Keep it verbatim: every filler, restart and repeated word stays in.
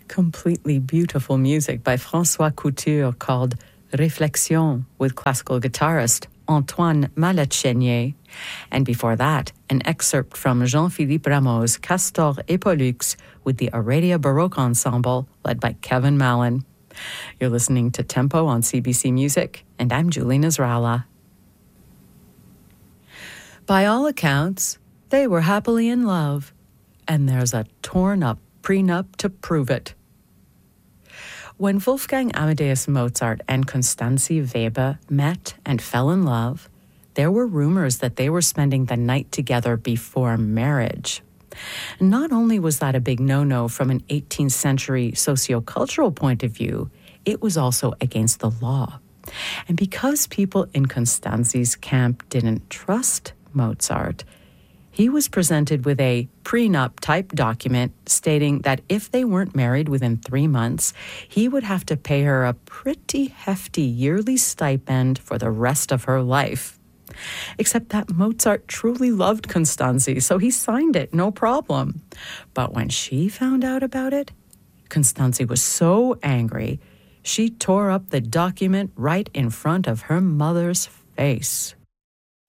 completely beautiful music by François Couture called Réflexion with classical guitarist Antoine Malachénier. And before that, an excerpt from Jean-Philippe Rameau's Castor et Pollux with the Aradia Baroque Ensemble led by Kevin Mallon. You're listening to Tempo on C B C Music, and I'm Julie Nasrallah. By all accounts, they were happily in love, and there's a torn-up prenup to prove it. When Wolfgang Amadeus Mozart and Constanze Weber met and fell in love, there were rumors that they were spending the night together before marriage. Not only was that a big no-no from an eighteenth century sociocultural point of view, it was also against the law. And because people in Constanze's camp didn't trust Mozart, he was presented with a prenup-type document stating that if they weren't married within three months, he would have to pay her a pretty hefty yearly stipend for the rest of her life. Except that Mozart truly loved Constanze, so he signed it, no problem. But when she found out about it, Constanze was so angry, she tore up the document right in front of her mother's face.